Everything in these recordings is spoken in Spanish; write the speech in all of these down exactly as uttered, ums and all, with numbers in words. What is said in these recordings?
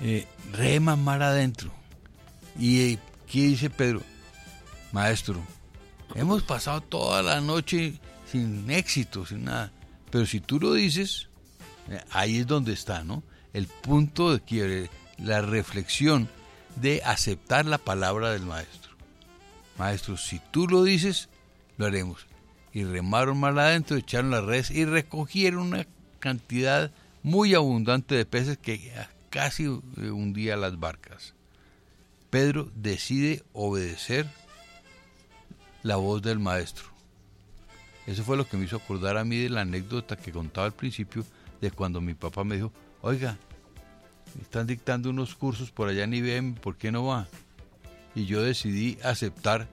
eh, rema mar adentro. ¿Y eh, qué dice Pedro? Maestro, hemos pasado toda la noche sin éxito, sin nada, pero si tú lo dices, eh, ahí es donde está, ¿no? El punto de quiebre, la reflexión de aceptar la palabra del maestro. Maestro, si tú lo dices, lo haremos. Y remaron mar adentro, echaron las redes y recogieron una cantidad muy abundante de peces que casi hundía las barcas. Pedro decide obedecer la voz del maestro. Eso fue lo que me hizo acordar a mí de la anécdota que contaba al principio de cuando mi papá me dijo, oiga, están dictando unos cursos por allá en I B M, ¿por qué no va? Y yo decidí aceptar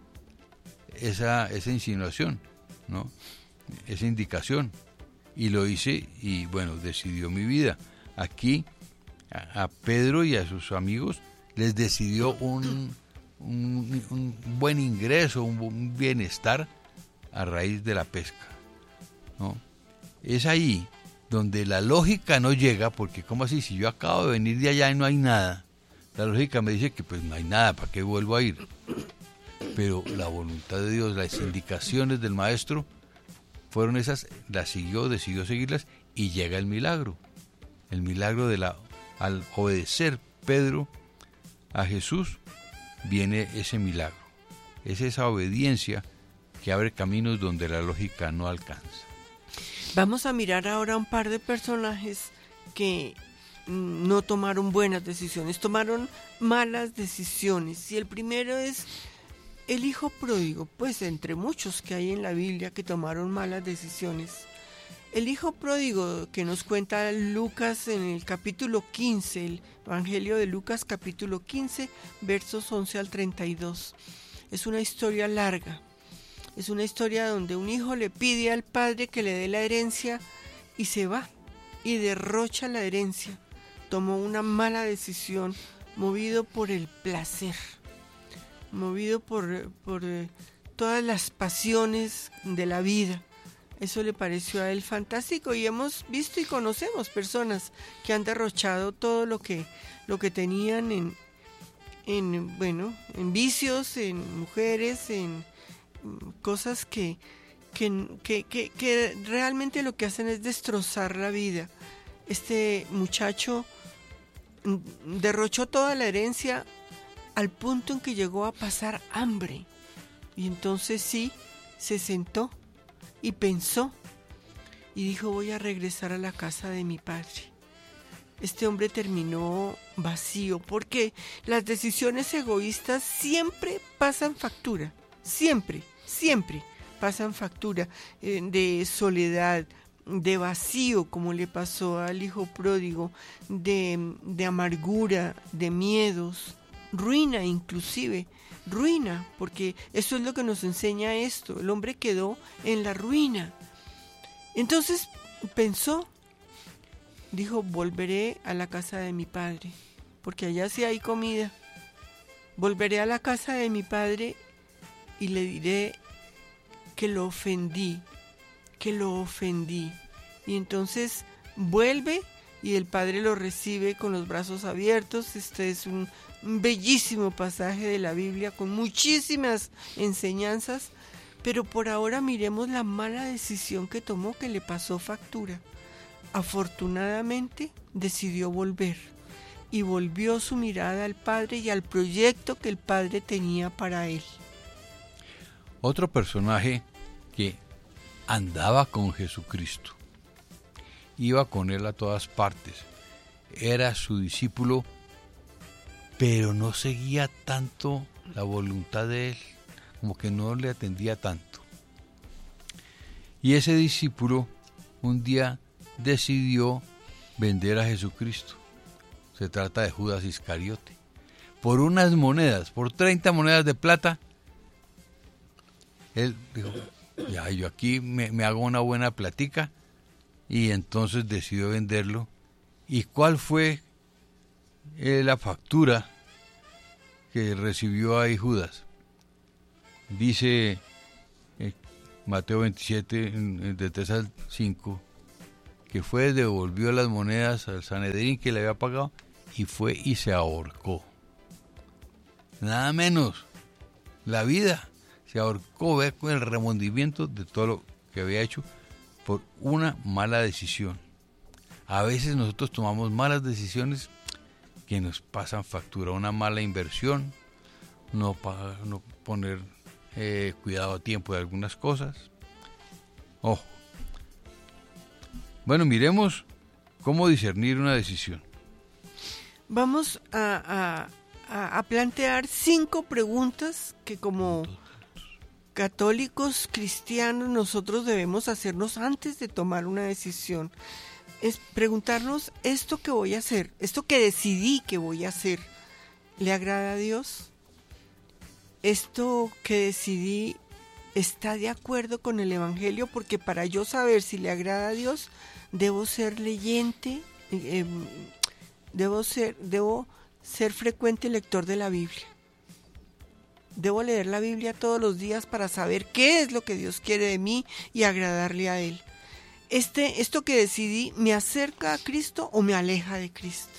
esa, esa insinuación, ¿no? Esa indicación. Y lo hice y bueno, decidió mi vida. Aquí a, a Pedro y a sus amigos les decidió un, un, un buen ingreso, un, un bienestar a raíz de la pesca, ¿no? Es ahí donde la lógica no llega, porque ¿cómo así? Si yo acabo de venir de allá y no hay nada, la lógica me dice que pues no hay nada, ¿para qué vuelvo a ir? Pero la voluntad de Dios, las indicaciones del maestro fueron esas, las siguió, decidió seguirlas y llega el milagro. El milagro de la, al obedecer Pedro a Jesús, viene ese milagro. Es esa obediencia que abre caminos donde la lógica no alcanza. Vamos a mirar ahora un par de personajes que no tomaron buenas decisiones, tomaron malas decisiones. Y el primero es el hijo pródigo, pues entre muchos que hay en la Biblia que tomaron malas decisiones. El hijo pródigo que nos cuenta Lucas en el capítulo quince, el Evangelio de Lucas capítulo quince, versos once al treinta y dos. Es una historia larga. Es una historia donde un hijo le pide al padre que le dé la herencia y se va y derrocha la herencia. Tomó una mala decisión, movido por el placer, movido por, por eh, todas las pasiones de la vida. Eso le pareció a él fantástico y hemos visto y conocemos personas que han derrochado todo lo que, lo que tenían en, en, bueno, en vicios, en mujeres, en cosas que, que, que, que, que realmente lo que hacen es destrozar la vida. Este muchacho derrochó toda la herencia al punto en que llegó a pasar hambre. Y entonces sí, se sentó y pensó y dijo, voy a regresar a la casa de mi padre. Este hombre terminó vacío porque las decisiones egoístas siempre pasan factura. Siempre, siempre pasan factura eh, de soledad, de vacío, como le pasó al hijo pródigo, de, de amargura, de miedos, ruina inclusive, ruina, porque eso es lo que nos enseña esto, el hombre quedó en la ruina. Entonces pensó, dijo, volveré a la casa de mi padre, porque allá sí hay comida, volveré a la casa de mi padre y le diré que lo ofendí, que lo ofendí. Y entonces vuelve y el padre lo recibe con los brazos abiertos. Este es un, un bellísimo pasaje de la Biblia con muchísimas enseñanzas, pero por ahora miremos la mala decisión que tomó, que le pasó factura. Afortunadamente decidió volver y volvió su mirada al padre y al proyecto que el padre tenía para él. Otro personaje que andaba con Jesucristo, iba con él a todas partes, era su discípulo, pero no seguía tanto la voluntad de él, como que no le atendía tanto. Y ese discípulo un día decidió vender a Jesucristo. Se trata de Judas Iscariote. Por unas monedas, por treinta monedas de plata, él dijo, ya, yo aquí me, me hago una buena platica, y entonces decidió venderlo. ¿Y cuál fue eh, la factura que recibió ahí Judas? Dice eh, Mateo veintisiete, de tres al cinco, que fue, devolvió las monedas al Sanedrín que le había pagado y fue y se ahorcó. Nada menos, la vida se ahorcó, ve, con el remordimiento de todo lo que había hecho por una mala decisión. A veces nosotros tomamos malas decisiones que nos pasan factura, una mala inversión, no, pagar, no poner eh, cuidado a tiempo de algunas cosas. Ojo. Bueno, miremos cómo discernir una decisión. Vamos a, a, a plantear cinco preguntas que como católicos cristianos nosotros debemos hacernos antes de tomar una decisión. Es preguntarnos, ¿esto que voy a hacer, esto que decidí que voy a hacer, le agrada a Dios? ¿Esto que decidí está de acuerdo con el Evangelio? Porque para yo saber si le agrada a Dios, debo ser leyente, eh, debo ser, debo ser frecuente lector de la Biblia. Debo leer la Biblia todos los días para saber qué es lo que Dios quiere de mí y agradarle a Él. Este, esto que decidí, ¿me acerca a Cristo o me aleja de Cristo?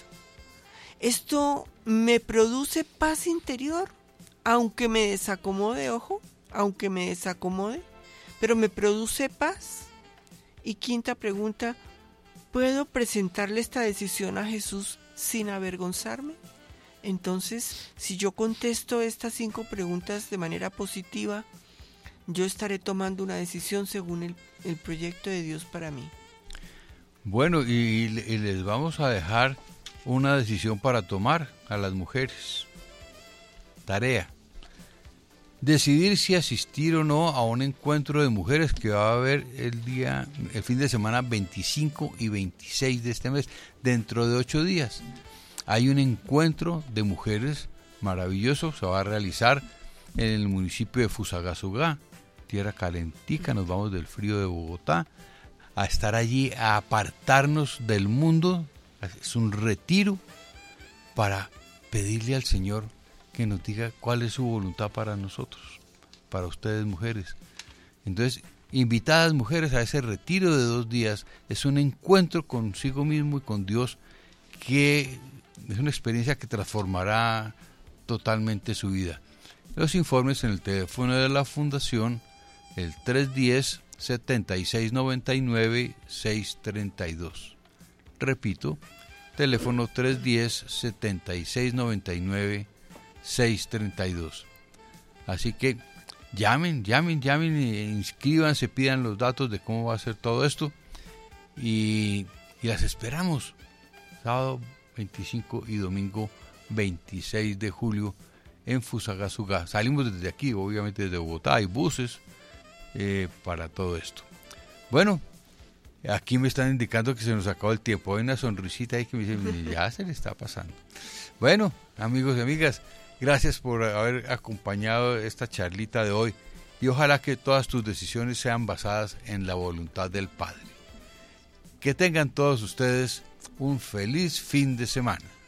¿Esto me produce paz interior, aunque me desacomode, ojo, aunque me desacomode, pero me produce paz? Y quinta pregunta, ¿puedo presentarle esta decisión a Jesús sin avergonzarme? Entonces, si yo contesto estas cinco preguntas de manera positiva, yo estaré tomando una decisión según el, el proyecto de Dios para mí. Bueno, y, y les vamos a dejar una decisión para tomar a las mujeres. Tarea. Decidir si asistir o no a un encuentro de mujeres que va a haber el día, el fin de semana veinticinco y veintiséis de este mes, dentro de ocho días. Hay un encuentro de mujeres maravilloso, se va a realizar en el municipio de Fusagasugá, tierra calentica, nos vamos del frío de Bogotá, a estar allí, a apartarnos del mundo. Es un retiro para pedirle al Señor que nos diga cuál es su voluntad para nosotros, para ustedes mujeres. Entonces, invitadas mujeres a ese retiro de dos días, es un encuentro consigo mismo y con Dios que es una experiencia que transformará totalmente su vida. Los informes en el teléfono de la Fundación, el tres uno cero, setenta y seis noventa y nueve, seiscientos treinta y dos. Repito, teléfono tres uno cero, setenta y seis noventa y nueve, seiscientos treinta y dos. Así que llamen, llamen, llamen, e inscríbanse, pidan los datos de cómo va a ser todo esto y, y las esperamos sábado veinticinco y domingo veintiséis de julio en Fusagasugá. Salimos desde aquí, obviamente desde Bogotá, hay buses eh, para todo esto. Bueno, aquí me están indicando que se nos acabó el tiempo. Hay una sonrisita ahí que me dice, ya se le está pasando. Bueno, amigos y amigas, gracias por haber acompañado esta charlita de hoy y ojalá que todas tus decisiones sean basadas en la voluntad del Padre. Que tengan todos ustedes un feliz fin de semana.